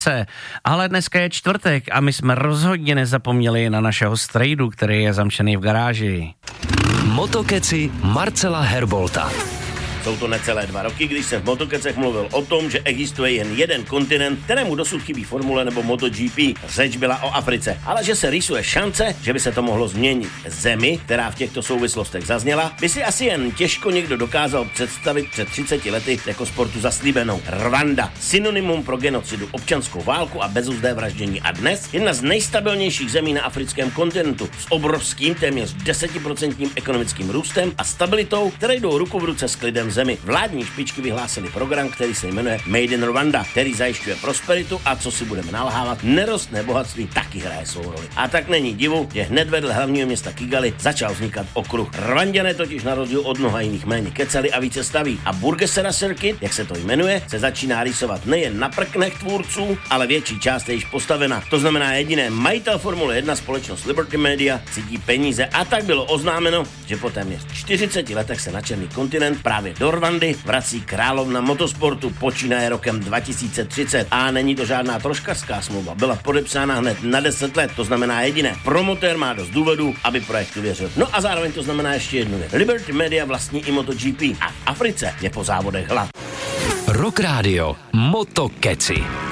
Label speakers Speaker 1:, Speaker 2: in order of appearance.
Speaker 1: Ale dneska je čtvrtek a my jsme rozhodně nezapomněli na našeho strejdu, který je zamčený v garáži.
Speaker 2: Motokeci Marcela Herbolta.
Speaker 3: Jsou to necelé 2 roky, když jsem v Motokecech mluvil o tom, že existuje jen jeden kontinent, kterému dosud chybí formule nebo MotoGP. Řeč byla o Africe, ale že se rýsuje šance, že by se to mohlo změnit. Zemi, která v těchto souvislostech zazněla, by si asi jen těžko někdo dokázal představit před 30 lety jako sportu zaslíbenou. Rwanda, synonymum pro genocidu, občanskou válku a bezuzdé vraždění. A dnes jedna z nejstabilnějších zemí na africkém kontinentu s obrovským téměř 10% ekonomickým růstem a stabilitou, které jdou ruku v ruce s klidem zemi. Vládní špičky vyhlásili program, který se jmenuje Made in Rwanda, který zajišťuje prosperitu a co si budeme nalhávat, nerostné bohatství taky hraje svou roli. A tak není divu, že hned vedle hlavního města Kigali začal vznikat okruh. Rwanďané totiž na rozdíl od mnoha jiných méně kecali a více staví. A Burgesera Circuit, jak se to jmenuje, se začíná rýsovat nejen na prknech tvůrců, ale větší část je již postavena. To znamená jediné, majitel Formule 1 společnost Liberty Media cítí peníze a tak bylo oznámeno, že po téměř 40 letech se na černý kontinent právě do Rwandy vrací královna motosportu, počínaje rokem 2030. A není to žádná troškařská smlouva, byla podepsána hned na 10 let, to znamená jediné, promotér má dost důvodů, aby projektu věřil. No a zároveň to znamená ještě jednu věc. Liberty Media vlastní i MotoGP a v Africe je po závodech hlad.
Speaker 2: Rock Radio Motokeci.